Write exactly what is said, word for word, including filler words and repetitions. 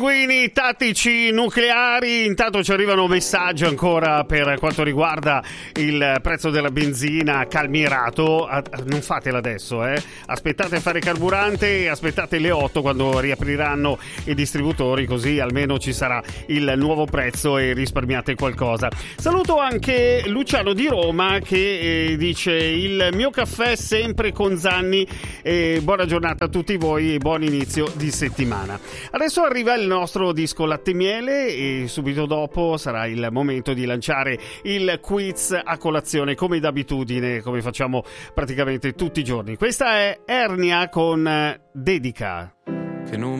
pinguini tattici nucleari. Intanto ci arrivano messaggi ancora per quanto riguarda il prezzo della benzina calmierato. Non fatela adesso, eh. Aspettate a fare carburante e aspettate le otto quando riapriranno i distributori, così almeno ci sarà il nuovo prezzo e risparmiate qualcosa. Saluto anche Luciano di Roma che eh, dice: il mio caffè sempre con Zanni, e buona giornata a tutti voi e buon inizio di settimana. Adesso arriva il nostro disco Latte Miele e subito dopo sarà il momento di lanciare il quiz a colazione, come d'abitudine, come facciamo praticamente tutti i giorni. Questa è Ernia con Dedica. Che non